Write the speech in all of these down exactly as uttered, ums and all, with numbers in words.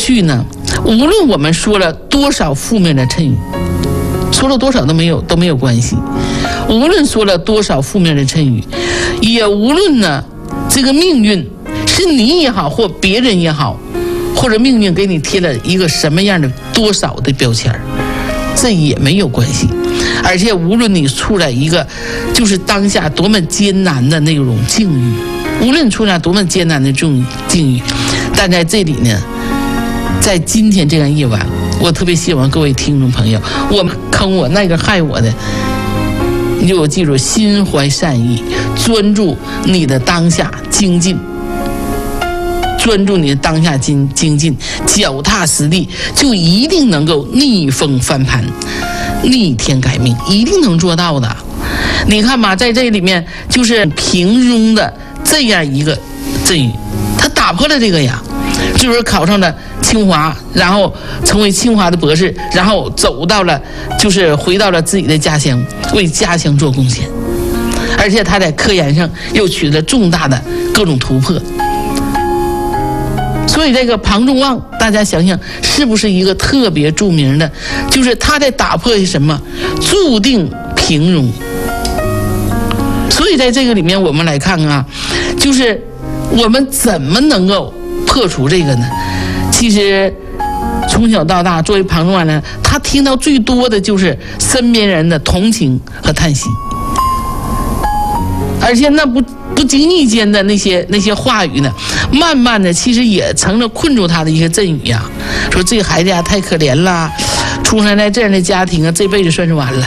去呢，无论我们说了多少负面的谶语，说了多少都没有都没有关系。无论说了多少负面的谶语，也无论呢这个命运是你也好或别人也好，或者命运给你贴了一个什么样的多少的标签，这也没有关系。而且无论你处在一个就是当下多么艰难的那种境遇，无论处在多么艰难的这种境遇，但在这里呢，在今天这样夜晚，我特别希望各位听众朋友，我们坑我那个害我的，你就记住，心怀善意，专注你的当下精进，专注你的当下精精进，脚踏实地，就一定能够逆风翻盘，逆天改命，一定能做到的。你看嘛，在这里面就是平庸的这样一个谶语，他打破了这个呀，就是考上了清华，然后成为清华的博士，然后走到了就是回到了自己的家乡，为家乡做贡献，而且他在科研上又取得重大的各种突破。所以这个庞众望，大家想想是不是一个特别著名的，就是他在打破什么注定平庸。所以在这个里面我们来看啊，就是我们怎么能够破除这个呢？其实从小到大，作为庞众望呢，他听到最多的就是身边人的同情和叹息，而且那不不经意间的那些那些话语呢，慢慢的其实也成了困住他的一些谶语呀。说这个孩子呀太可怜了，出生在这样的家庭啊，这辈子算是完了。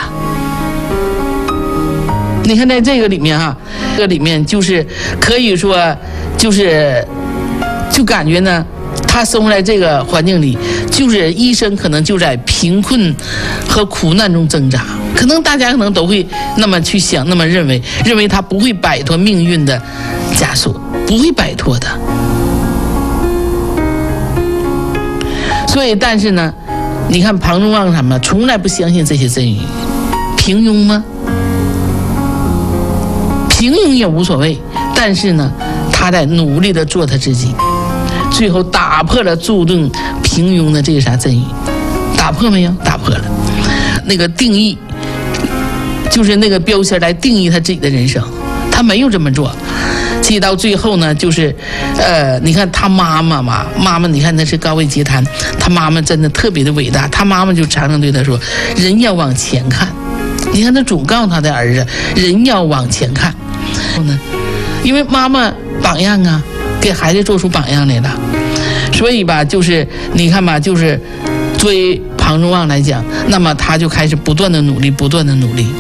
你看在这个里面哈、啊，这个里面就是可以说就是就感觉呢，他生活在这个环境里，就是一生可能就在贫困和苦难中挣扎。可能大家可能都会那么去想，那么认为，认为他不会摆脱命运的枷锁，不会摆脱的。所以，但是呢，你看庞众望他们从来不相信这些谶语，平庸吗？平庸也无所谓，但是呢，他在努力的做他自己，最后打破了注定平庸的这个啥谶语，打破没有？打破了。那个定义，就是那个标签来定义他自己的人生，他没有这么做。其实到最后呢，就是呃，你看他妈妈嘛，妈妈你看那是高位截瘫，他妈妈真的特别的伟大，他妈妈就常常对他说，人要往前看。你看他总告诉他的儿子，人要往前看。呢，因为妈妈榜样啊，给孩子做出榜样来了，所以吧，就是你看吧，就是作为庞众望来讲，那么他就开始不断的努力，不断的努力。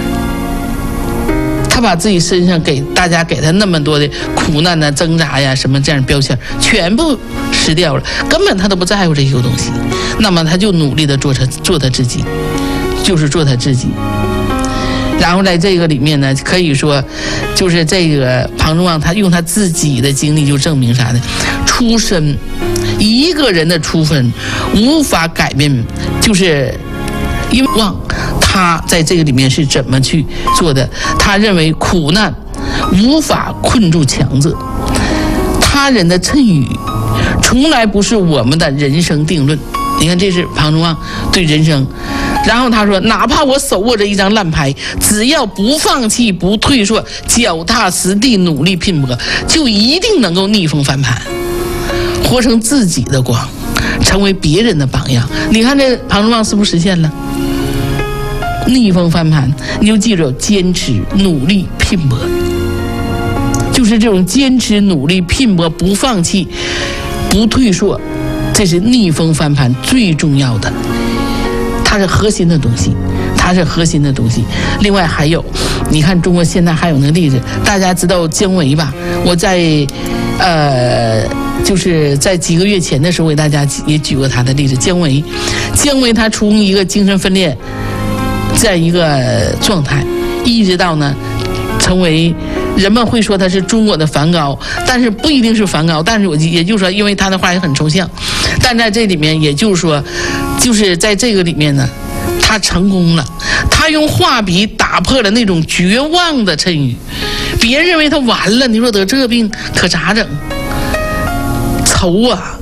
他把自己身上给大家给他那么多的苦难的挣扎呀，什么这样的标签，全部失掉了，根本他都不在乎这些东西。那么他就努力的做他做他自己，就是做他自己。然后在这个里面呢，可以说，就是这个庞众望他用他自己的经历就证明啥呢？出身，一个人的出身无法改变，就是因为望他在这个里面是怎么去做的？他认为苦难无法困住强者，他人的谶语从来不是我们的人生定论。你看，这是庞众望对人生。然后他说，哪怕我手握着一张烂牌，只要不放弃不退缩，脚踏实地努力拼搏，就一定能够逆风翻盘，活成自己的光，成为别人的榜样。你看这庞众望是不是实现了逆风翻盘？你就记住，坚持努力拼搏，就是这种坚持努力拼搏，不放弃不退缩，这是逆风翻盘最重要的，它是核心的东西，它是核心的东西。另外还有，你看中国现在还有那个例子，大家知道姜维吧？我在呃，就是在几个月前的时候，给大家也举过他的例子。姜维，姜维他从一个精神分裂这样一个状态，一直到呢成为。人们会说他是中国的梵高，但是不一定是梵高，但是我也就是说，因为他的话也很抽象，但在这里面，也就是说，就是在这个里面呢，他成功了，他用画笔打破了那种绝望的谶语，别人认为他完了，你说得这病可咋整？愁啊，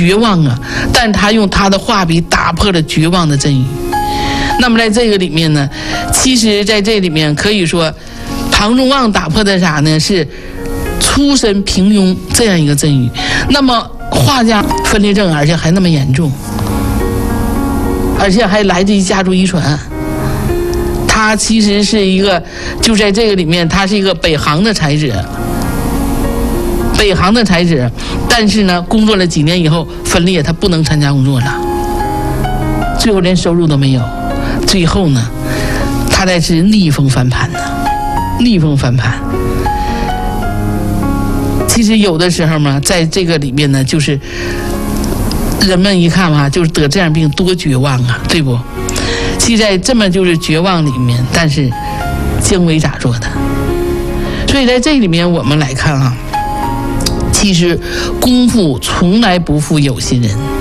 绝望啊，但他用他的画笔打破了绝望的阵雨。那么在这个里面呢，其实在这里面可以说，庞众望打破的啥呢？是出身平庸这样一个阵雨。那么画家分裂症，而且还那么严重，而且还来自于家族遗传。他其实是一个，就在这个里面，他是一个北航的才子，北航的才子，但是呢，工作了几年以后分裂，他不能参加工作了，最后连收入都没有。最后呢，他才是逆风翻盘呢，逆风翻盘。其实有的时候嘛，在这个里面呢，就是人们一看嘛，就是得这样病多绝望啊，对不？其实在这么就是绝望里面，但是姜维咋做的？所以在这里面我们来看啊，其实功夫从来不负有心人。